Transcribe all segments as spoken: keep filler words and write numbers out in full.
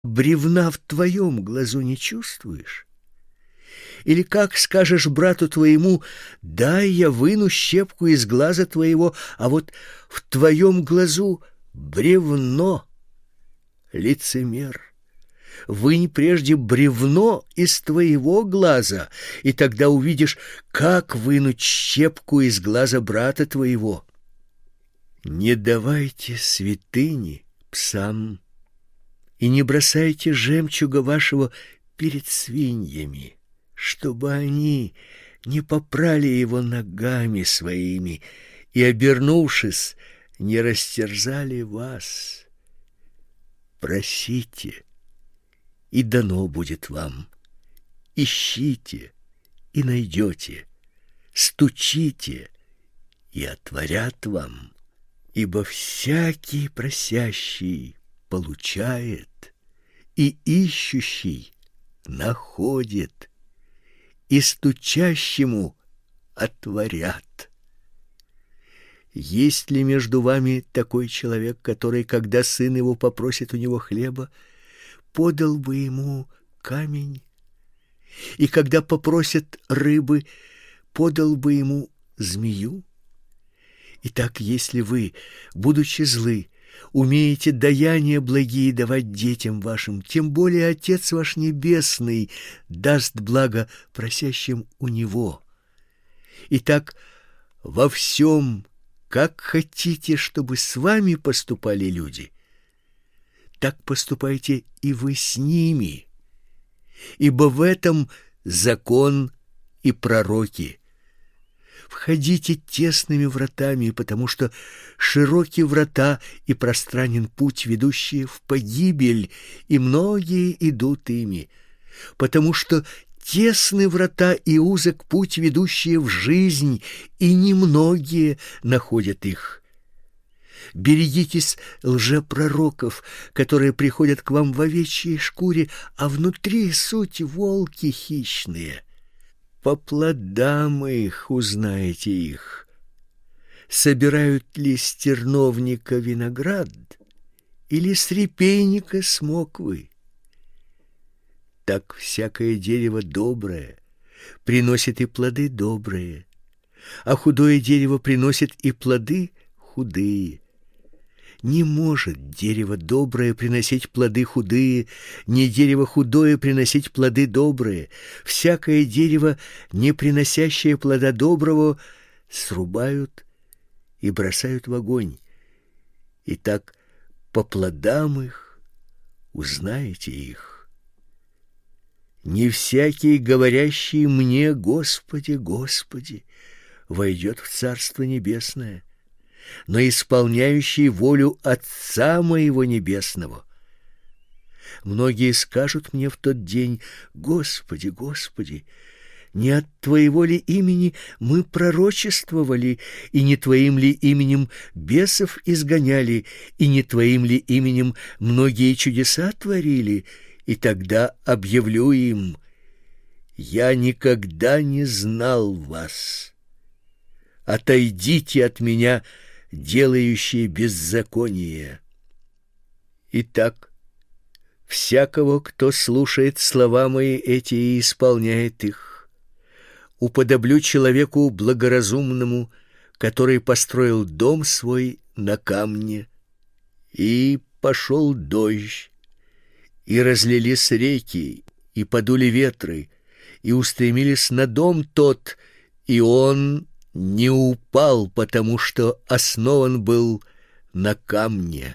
бревна в твоем глазу не чувствуешь? Или как скажешь брату твоему: дай я выну щепку из глаза твоего, а вот в твоем глазу бревно? Лицемер, вынь прежде бревно из твоего глаза, и тогда увидишь, как вынуть щепку из глаза брата твоего. Не давайте святыни псам, и не бросайте жемчуга вашего перед свиньями, чтобы они не попрали его ногами своими и, обернувшись, не растерзали вас. Просите, и дано будет вам. Ищите, и найдете. Стучите, и отворят вам. Ибо всякий просящий получает, и ищущий находит, и стучащему отворят. Есть ли между вами такой человек, который, когда сын его попросит у него хлеба, подал бы ему камень, и когда попросит рыбы, подал бы ему змею? Итак, если вы, будучи злы, умеете даяния благие давать детям вашим, тем более Отец ваш Небесный даст благо просящим у Него. Итак, во всем, как хотите, чтобы с вами поступали люди, так поступайте и вы с ними, ибо в этом закон и пророки. Входите тесными вратами, потому что широки врата и пространен путь, ведущий в погибель, и многие идут ими, потому что тесны врата и узок путь, ведущий в жизнь, и немногие находят их. Берегитесь лжепророков, которые приходят к вам в овечьей шкуре, а внутри суть волки хищные. По плодам их узнаете их. Собирают ли с терновника виноград, или с репейника смоквы? Так всякое дерево доброе приносит и плоды добрые, а худое дерево приносит и плоды худые. Не может дерево доброе приносить плоды худые, ни дерево худое приносить плоды добрые. Всякое дерево, не приносящее плода доброго, срубают и бросают в огонь. Итак, по плодам их узнаете их. Не всякий, говорящий мне: Господи, Господи, войдет в Царство Небесное, но исполняющий волю Отца моего Небесного. Многие скажут мне в тот день: Господи, Господи, не от Твоего ли имени мы пророчествовали, и не Твоим ли именем бесов изгоняли, и не Твоим ли именем многие чудеса творили? И тогда объявлю им: я никогда не знал вас. Отойдите от меня, делающие беззаконие. Итак, всякого, кто слушает слова мои эти и исполняет их, уподоблю человеку благоразумному, который построил дом свой на камне, и пошел дождь, и разлились реки, и подули ветры, и устремились на дом тот, и он не упал, потому что основан был на камне.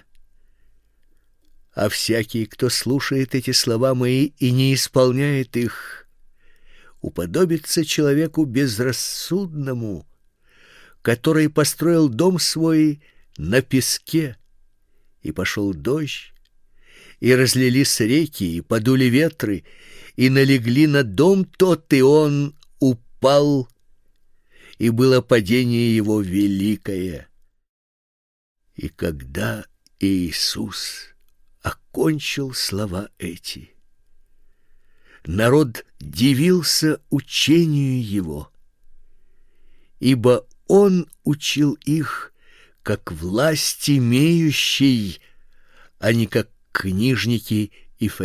А всякий, кто слушает эти слова мои и не исполняет их, уподобится человеку безрассудному, который построил дом свой на песке, и пошел дождь, и разлились реки, и подули ветры, и налегли на дом тот, и он упал, и было падение его великое. И когда Иисус окончил слова эти, народ дивился учению его, ибо он учил их как власть имеющий, а не как книжники И